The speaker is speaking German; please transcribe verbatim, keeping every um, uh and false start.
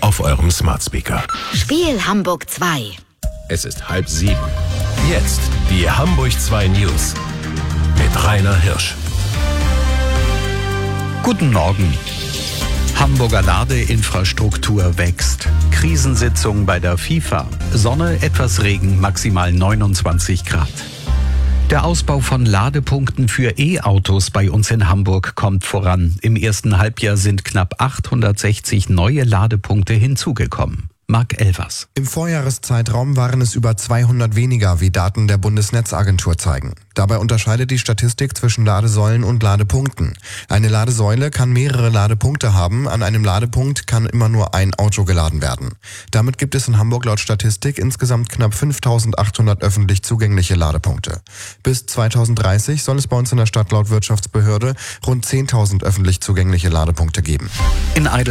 auf eurem Smart Speaker. Spiel Hamburg zwei. Es ist halb sieben. Jetzt die Hamburg zwei News mit Rainer Hirsch. Guten Morgen. Hamburger Ladeinfrastruktur wächst. Krisensitzung bei der FIFA. Sonne, etwas Regen, maximal neunundzwanzig Grad. Der Ausbau von Ladepunkten für E-Autos bei uns in Hamburg kommt voran. Im ersten Halbjahr sind knapp achthundertsechzig neue Ladepunkte hinzugekommen. Marc Elvers. Im Vorjahreszeitraum waren es über zweihundert weniger, wie Daten der Bundesnetzagentur zeigen. Dabei unterscheidet die Statistik zwischen Ladesäulen und Ladepunkten. Eine Ladesäule kann mehrere Ladepunkte haben, an einem Ladepunkt kann immer nur ein Auto geladen werden. Damit gibt es in Hamburg laut Statistik insgesamt knapp fünftausendachthundert öffentlich zugängliche Ladepunkte. Bis zweitausenddreißig soll es bei uns in der Stadt laut Wirtschaftsbehörde rund zehntausend öffentlich zugängliche Ladepunkte geben. In